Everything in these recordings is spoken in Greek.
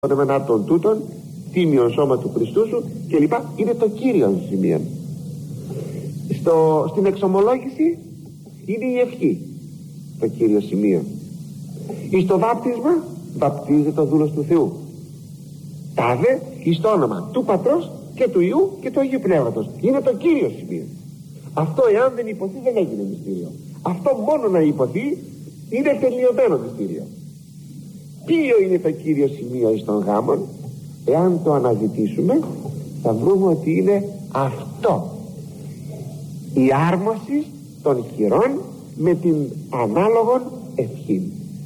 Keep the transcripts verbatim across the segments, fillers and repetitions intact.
των εμενάτων τούτων, τίμιον σώμα του Χριστού σου κλπ. Είναι το κύριο σημείο. Στο, στην εξομολόγηση είναι η ευχή το κύριο σημείο. Εις το βάπτισμα βαπτίζεται ο δούλος του Θεού. Τάδε εις το όνομα του Πατρός και του Υιού και του Αγίου Πνεύματος. Είναι το κύριο σημείο. Αυτό εάν δεν υποθεί δεν έγινε μυστήριο. Αυτό μόνο να υποθεί είναι τελειωμένο μυστήριο. Ποιο είναι το κύριο σημείο εις των γάμων? Εάν το αναζητήσουμε θα βρούμε ότι είναι αυτό, η άρμωση των χειρών με την ανάλογον ευχή.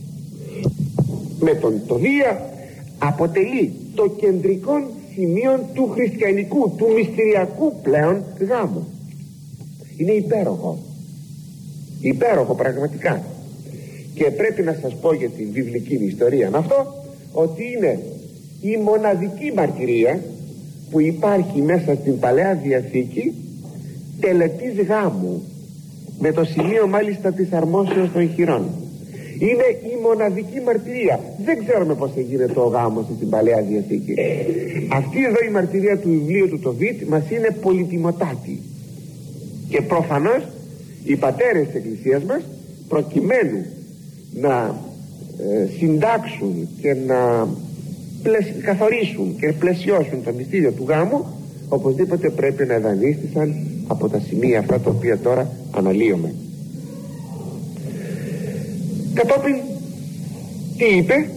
Με τον το Δία αποτελεί το κεντρικό σημείο του χριστιανικού, του μυστηριακού πλέον γάμου. Είναι υπέροχο, υπέροχο πραγματικά. Και πρέπει να σας πω για την βιβλική ιστορία αυτό, ότι είναι η μοναδική μαρτυρία που υπάρχει μέσα στην Παλαιά Διαθήκη τελετής γάμου, με το σημείο μάλιστα της αρμόσεως των χειρών. Είναι η μοναδική μαρτυρία. Δεν ξέρουμε πως έγινε το γάμος στην Παλαιά Διαθήκη. Αυτή εδώ η μαρτυρία του βιβλίου του Τοβίτ μας είναι πολυτιμοτάτη. Και προφανώς οι πατέρες της Εκκλησίας μας, προκειμένου να ε, συντάξουν και να πλαισ... καθορίσουν και πλαισιώσουν το μυστήριο του γάμου, οπωσδήποτε πρέπει να δανείστησαν από τα σημεία αυτά τα οποία τώρα αναλύουμε. Κατόπιν τι είπε?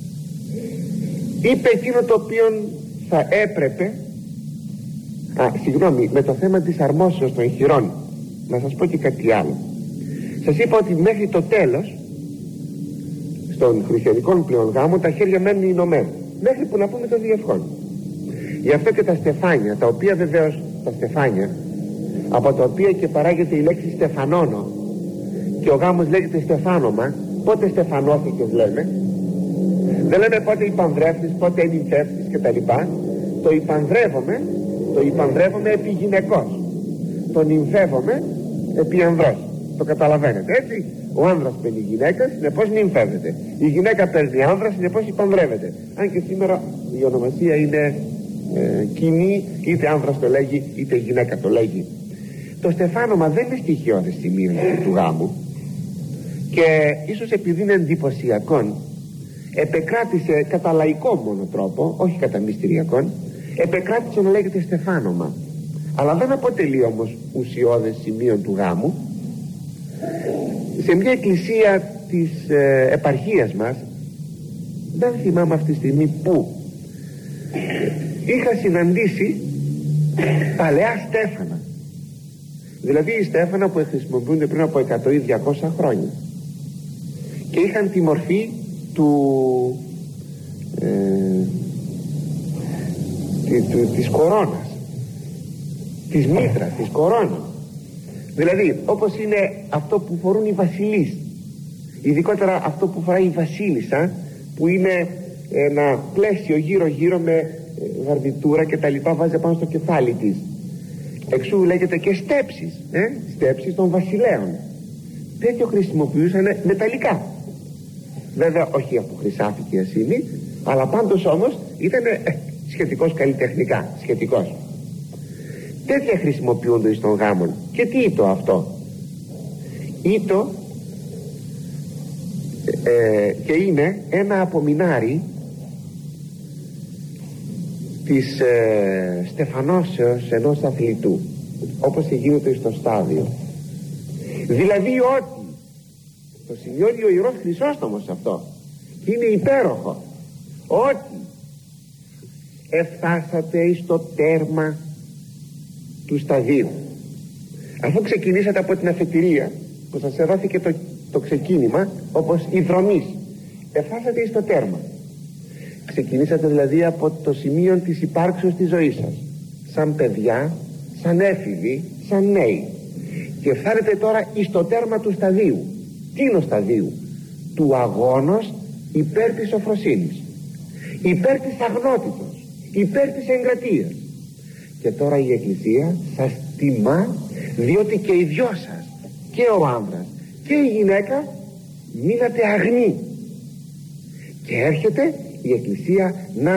Είπε εκείνο το οποίο θα έπρεπε, α, συγγνώμη, με το θέμα της αρμόσεως των χειρών να σας πω και κάτι άλλο. Σας είπα ότι μέχρι το τέλος των χριστιανικών πλέον γάμων τα χέρια μένουν ενωμένα, μέχρι που να πούμε το διευχόν. Γι' αυτό και τα στεφάνια, τα οποία βεβαίως τα στεφάνια, από τα οποία και παράγεται η λέξη στεφανώνω, και ο γάμος λέγεται στεφάνομα. Πότε στεφανώθηκες λέμε? Δεν λέμε πότε υπανδρεύτης, πότε ενυμφεύτης κτλ. Το υπανδρεύομαι, το υπανδρεύομαι επί γυναικός, το νυμφεύομαι επί ανδρός. Το καταλαβαίνετε έτσι? Ο άνδρας παίρνει γυναίκα, συνεπώς νυμφεύεται. Η γυναίκα παίρνει άνδρα, συνεπώς υπανδρεύεται. Αν και σήμερα η ονομασία είναι ε, κοινή, είτε άνδρας το λέγει είτε γυναίκα το λέγει. Το στεφάνομα δεν είναι στοιχειώδες σημείο του γάμου, και ίσως επειδή είναι εντυπωσιακόν επεκράτησε κατά λαϊκό μόνο τρόπο, όχι κατά μυστηριακόν, επεκράτησε να λέγεται στεφάνομα, αλλά δεν αποτελεί όμως ουσιώδες σημείο του γάμου. Σε μια εκκλησία της ε, επαρχίας μας, δεν θυμάμαι αυτή τη στιγμή που, είχα συναντήσει παλαιά στέφανα, δηλαδή οι στέφανα που χρησιμοποιούνται πριν από εκατό ή διακόσια χρόνια, και είχαν τη μορφή του, ε, τη, του της κορώνας, της μήτρας, της κορώνας. Δηλαδή όπως είναι αυτό που φορούν οι βασιλείς, ειδικότερα αυτό που φοράει η βασίλισσα, που είναι ένα πλαίσιο γύρω γύρω με γαρνιτούρα και τα λοιπά, βάζει πάνω στο κεφάλι της. Εξού λέγεται και στέψεις, ε? στέψεις των βασιλέων. Τέτοιο χρησιμοποιούσαν μεταλλικά, βέβαια όχι από χρυσάφι και ασήμι, αλλά πάντως όμως ήταν ε, σχετικώς καλλιτεχνικά, σχετικώς. Τέτοια χρησιμοποιούνται στον γάμον. Και τι ήτο αυτό? Ήτο ε, και είναι ένα απομεινάρι της ε, στεφανώσεως ενός αθλητού, όπως γίνεται στο στάδιο. Δηλαδή ότι το σημειώνει ο Ιερός Χρυσόστομος αυτό, και είναι υπέροχο, ότι εφτάσατε εις το τέρμα του σταδίου. Αφού ξεκινήσατε από την αφετηρία που σας εδόθηκε το, το ξεκίνημα, όπως η δρομής, εφτάσατε εις το τέρμα. Ξεκινήσατε δηλαδή από το σημείο της υπάρξεως της ζωής σας, σαν παιδιά, σαν έφηβοι, σαν νέοι, και φτάνετε τώρα εις το τέρμα του σταδίου. Τι είναι ο σταδίου? Του αγώνος υπέρ της σοφροσύνης, υπέρ της αγνότητος, υπέρ της εγκρατείας. Και τώρα η Εκκλησία σας τιμά, διότι και οι δυο σας, και ο άνδρας και η γυναίκα, μείνατε αγνοί, και έρχεται η Εκκλησία να